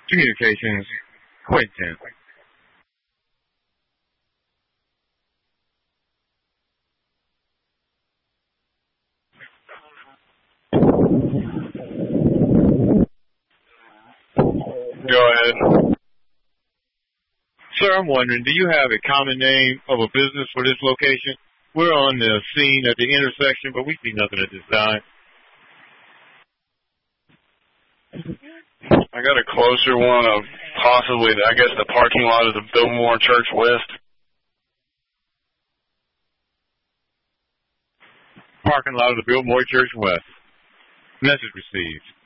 Communications, Quentin. Go ahead. Sir, I'm wondering, do you have a common name of a business for this location? We're on the scene at the intersection, but we see nothing at this time. I got a closer one of possibly, I guess, the parking lot of the Biltmore Church West. Parking lot of the Biltmore Church West. Message received.